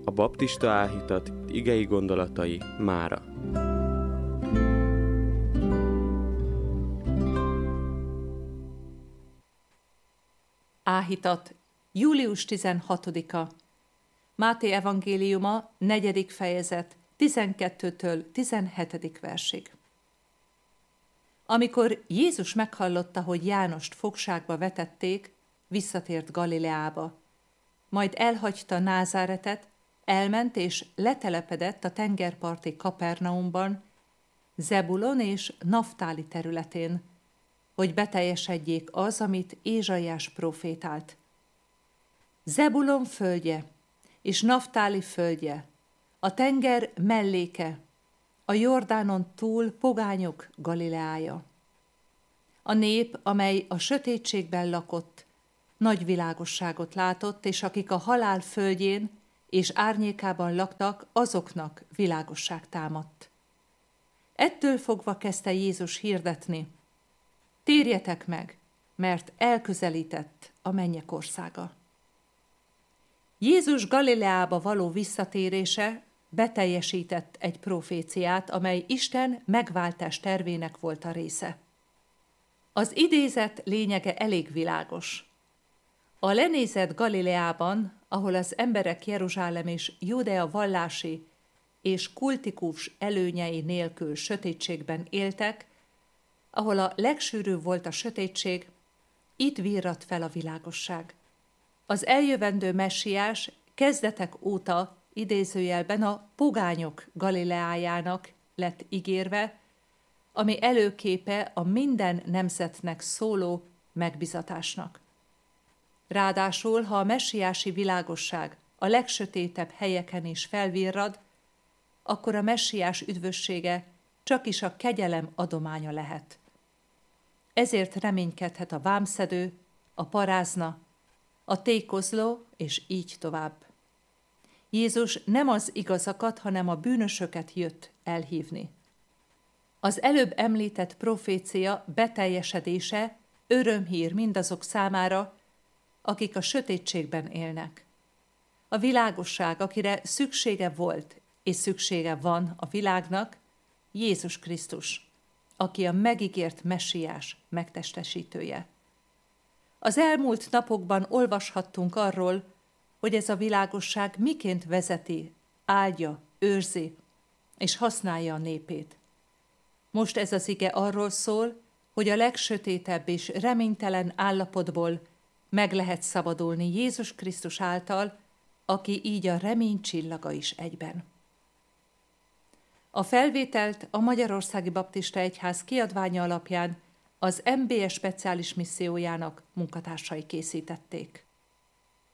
A baptista áhítat igei gondolatai mára. Áhítat, július 16-a. Máté evangéliuma, 4. fejezet, 12-től 17. versig. Amikor Jézus meghallotta, hogy Jánost fogságba vetették, visszatért Galileába. Majd elhagyta Názáretet, elment és letelepedett a tengerparti Kapernaumban, Zebulon és Naftáli területén, hogy beteljesedjék az, amit Ézsaiás profétált. Zebulon földje és Naftáli földje, a tenger melléke, a Jordánon túl pogányok Galileája. A nép, amely a sötétségben lakott, nagy világosságot látott, és akik a halál földjén és árnyékában laktak, azoknak világosság támadt. Ettől fogva kezdte Jézus hirdetni: térjetek meg, mert elközelített a mennyek országa. Jézus Galileába való visszatérése beteljesített egy proféciát, amely Isten megváltás tervének volt a része. Az idézet lényege elég világos. A lenézett Galileában, ahol az emberek Jeruzsálem és Júdea vallási és kultikus előnyei nélkül sötétségben éltek, ahol a legsűrűbb volt a sötétség, itt virradt fel a világosság. Az eljövendő messiás kezdetek óta idézőjelben a pogányok Galileájának lett ígérve, ami előképe a minden nemzetnek szóló megbizatásnak. Ráadásul, ha a messiási világosság a legsötétebb helyeken is felvirrad, akkor a messiás üdvössége csak is a kegyelem adománya lehet. Ezért reménykedhet a vámszedő, a parázna, a tékozló, és így tovább. Jézus nem az igazakat, hanem a bűnösöket jött elhívni. Az előbb említett profécia beteljesedése örömhír mindazok számára, akik a sötétségben élnek. A világosság, akire szüksége volt és szüksége van a világnak, Jézus Krisztus, aki a megígért messiás megtestesítője. Az elmúlt napokban olvashattunk arról, hogy ez a világosság miként vezeti, áldja, őrzi és használja a népét. Most ez az ige arról szól, hogy a legsötétebb és reménytelen állapotból meg lehet szabadulni Jézus Krisztus által, aki így a remény csillaga is egyben. A felvételt a Magyarországi Baptista Egyház kiadványa alapján az MBS speciális missziójának munkatársai készítették.